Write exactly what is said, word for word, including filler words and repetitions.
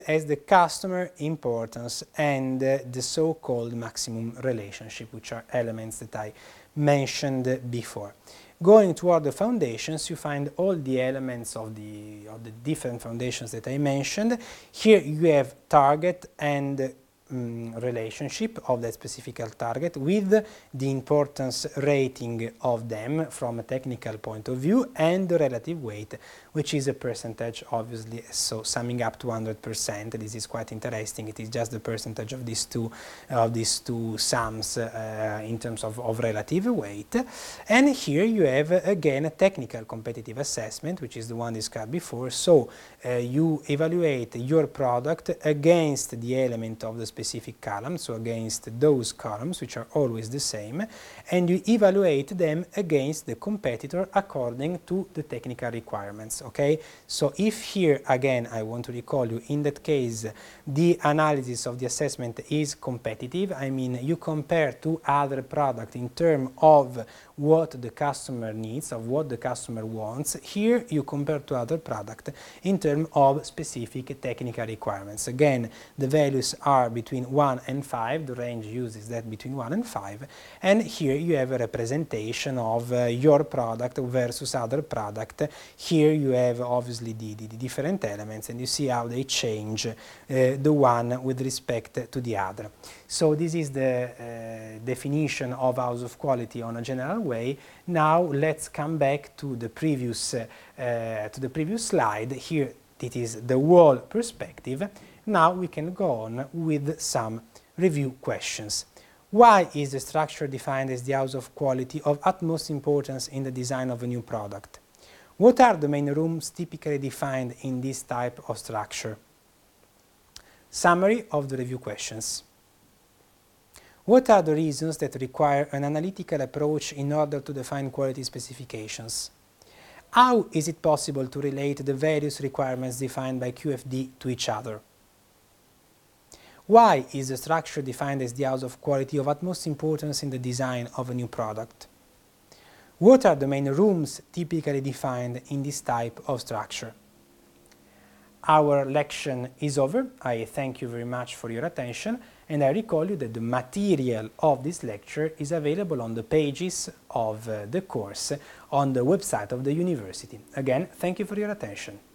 as the customer importance and uh, the so-called maximum relationship, which are elements that I mentioned before. Going toward the foundations, you find all the elements of the, of the different foundations that I mentioned. Here you have target and um, relationship of that specific target with the importance rating of them from a technical point of view and the relative weight, which is a percentage, obviously, so summing up to one hundred percent. This is quite interesting. It is just the percentage of these two, of these two sums uh, in terms of, of relative weight. And here you have, uh, again, a technical competitive assessment, which is the one described before. So uh, you evaluate your product against the element of the specific column, so against those columns, which are always the same, and you evaluate them against the competitor according to the technical requirements. Okay, so if here again I want to recall you, in that case the analysis of the assessment is competitive. I mean, you compare to other products in terms of what the customer needs, of what the customer wants. Here you compare to other product in terms of specific technical requirements. Again, the values are between one and five, the range used is that between one and five, and here you have a representation of uh, your product versus other product. Here you have obviously the, the, the different elements, and you see how they change uh, the one with respect to the other. So this is the uh, definition of house of quality on a general way. Now let's come back to the previous uh, uh, to the previous slide. Here it is the whole perspective. Now we can go on with some review questions. Why is the structure defined as the house of quality of utmost importance in the design of a new product? What are the main rooms typically defined in this type of structure? Summary of the review questions. What are the reasons that require an analytical approach in order to define quality specifications? How is it possible to relate the various requirements defined by Q F D to each other? Why is the structure defined as the house of quality of utmost importance in the design of a new product? What are the main rooms typically defined in this type of structure? Our lecture is over. I thank you very much for your attention, and I recall you that the material of this lecture is available on the pages of uh, the course on the website of the university. Again, thank you for your attention.